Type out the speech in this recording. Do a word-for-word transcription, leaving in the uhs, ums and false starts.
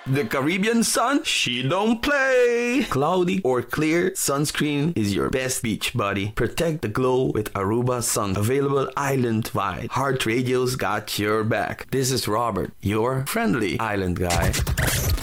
The Caribbean sun, she don't play. Cloudy or clear, sunscreen is your best beach buddy. Protect the glow with Aruba Sun. Available island-wide. Heart Radio's got your back. This is Robert, your friendly island guy.